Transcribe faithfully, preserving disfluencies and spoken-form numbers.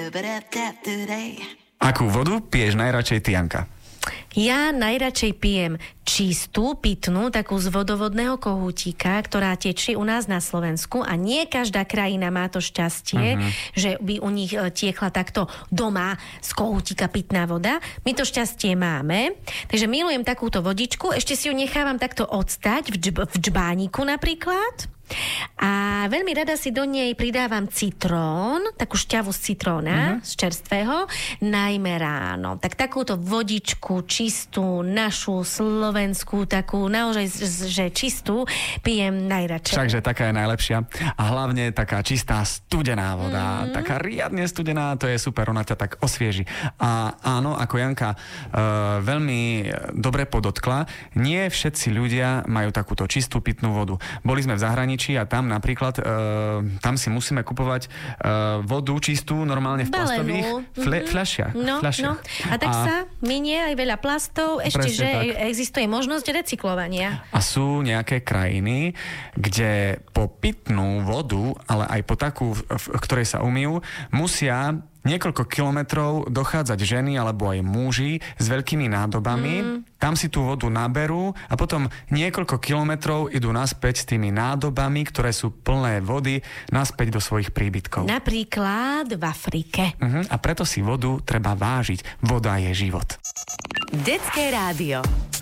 Akú vodu piješ najradšej ty, Janka? Ja najradšej pijem čistú, pitnú, takú z vodovodného kohútika, ktorá tečie u nás na Slovensku a nie každá krajina má to šťastie, uh-huh. že by u nich tiekla takto doma z kohútika pitná voda. My to šťastie máme, takže milujem takúto vodičku, ešte si ju nechávam takto odstať v, dž- v džbániku napríklad. A veľmi rada si do nej pridávam citrón, takú šťavu z citróna, uh-huh. z čerstvého, najmä ráno. Tak takúto vodičku čistú, našu slovenskú, takú naozaj, že čistú, pijem najradšej. Všakže taká je najlepšia. A hlavne taká čistá studená voda. Mm-hmm. Taká riadne studená, to je super, ona ťa tak osvieži. A áno, ako Janka uh, veľmi dobre podotkla, nie všetci ľudia majú takúto čistú pitnú vodu. Boli sme v zahraničí a tam napríklad, uh, tam si musíme kupovať uh, vodu čistú, normálne v plastových fle- mm-hmm. fľašiach. No, fľašiach. no. A tak a... sa minie aj veľa plastov, ešte, že tak. Existuje možnosť recyklovania. A sú nejaké krajiny, kde po pitnú vodu, ale aj po takú, v ktorej sa umýjú, musia niekoľko kilometrov dochádzať ženy alebo aj muži s veľkými nádobami. Mm. Tam si tú vodu naberú a potom niekoľko kilometrov idú naspäť s tými nádobami, ktoré sú plné vody, naspäť do svojich príbytkov. Napríklad v Afrike. Uh-huh. A preto si vodu treba vážiť. Voda je život. Detské rádio.